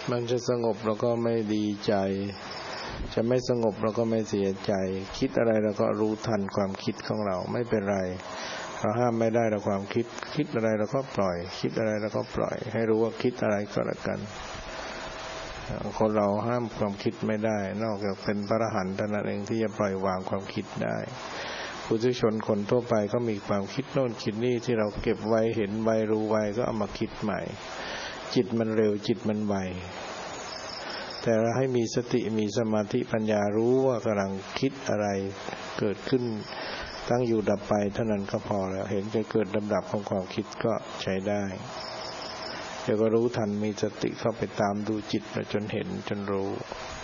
มันจะสงบเราก็ไม่ดีใจจะไม่สงบเราก็ไม่เสียใจคิดอะไรเราก็รู้ทันความคิดของเราไม่เป็นไรเราห้ามไม่ได้เราความคิดอะไรเราก็ปล่อยคิดอะไรเราก็ปล่อยให้รู้ว่าคิดอะไรก็แล้วกันคนเราห้ามความคิดไม่ได้นอกจากเป็นพระอรหันต์เท่านั้นเองที่จะปล่อยวางความคิดได้ปุถุชนคนทั่วไปก็มีความคิดโน่นคิดนี่ที่เราเก็บไว้เห็นไว้รู้ไว้ก็เอามาคิดใหม่จิตมันเร็วจิตมันไวแต่เราให้มีสติมีสมาธิปัญญารู้ว่ากำลังคิดอะไรเกิดขึ้นตั้งอยู่ดับไปเท่านั้นก็พอแล้วเห็นเกิดดับของความคิดก็ใช้ได้เดี๋ยวก็รู้ทันมีสติเข้าไปตามดูจิตจนเห็นจนรู้